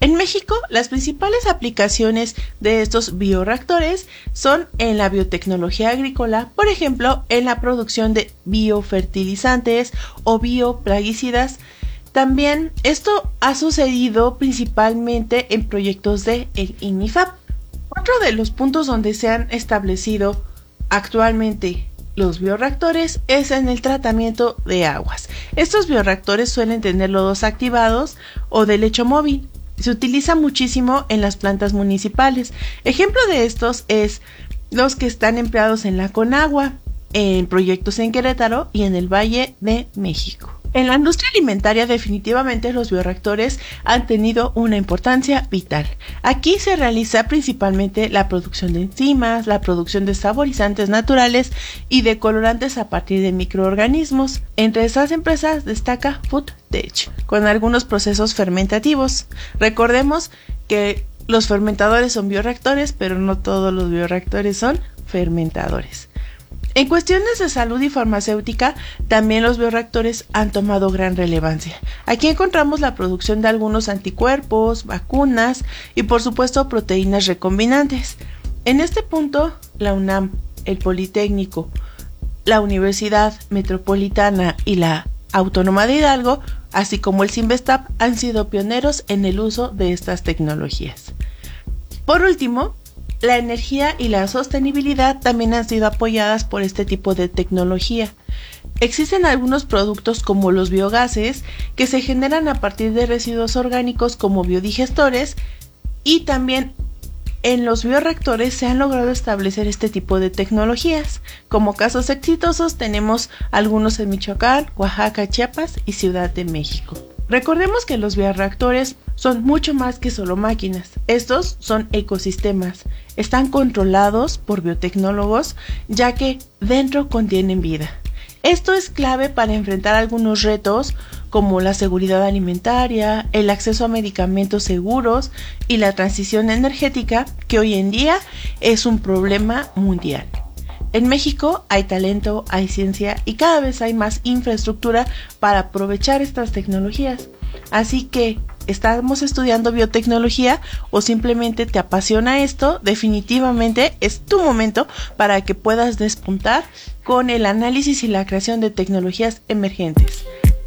En México, las principales aplicaciones de estos bioreactores son en la biotecnología agrícola, por ejemplo, en la producción de biofertilizantes o bioplaguicidas. También esto ha sucedido principalmente en proyectos de el INIFAP. Otro de los puntos donde se han establecido actualmente los bioreactores es en el tratamiento de aguas. Estos bioreactores suelen tener lodos activados o de lecho móvil. Se utiliza muchísimo en las plantas municipales. Ejemplo de estos es los que están empleados en la Conagua, en proyectos en Querétaro y en el Valle de México. En la industria alimentaria definitivamente los bioreactores han tenido una importancia vital. Aquí se realiza principalmente la producción de enzimas, la producción de saborizantes naturales y de colorantes a partir de microorganismos. Entre estas empresas destaca FoodTech, con algunos procesos fermentativos. Recordemos que los fermentadores son bioreactores, pero no todos los bioreactores son fermentadores. En cuestiones de salud y farmacéutica, también los bioreactores han tomado gran relevancia. Aquí encontramos la producción de algunos anticuerpos, vacunas y por supuesto proteínas recombinantes. En este punto, la UNAM, el Politécnico, la Universidad Metropolitana y la Autónoma de Hidalgo, así como el CINVESTAP, han sido pioneros en el uso de estas tecnologías. Por último, la energía y la sostenibilidad también han sido apoyadas por este tipo de tecnología. Existen algunos productos como los biogases que se generan a partir de residuos orgánicos como biodigestores, y también en los bioreactores se han logrado establecer este tipo de tecnologías. Como casos exitosos tenemos algunos en Michoacán, Oaxaca, Chiapas y Ciudad de México. Recordemos que los bioreactores son mucho más que solo máquinas. Estos son ecosistemas. Están controlados por biotecnólogos, ya que dentro contienen vida. Esto es clave para enfrentar algunos retos como la seguridad alimentaria, el acceso a medicamentos seguros y la transición energética, que hoy en día es un problema mundial. En México hay talento, hay ciencia y cada vez hay más infraestructura para aprovechar estas tecnologías. Así que, ¿estamos estudiando biotecnología o simplemente te apasiona esto? Definitivamente es tu momento para que puedas despuntar con el análisis y la creación de tecnologías emergentes.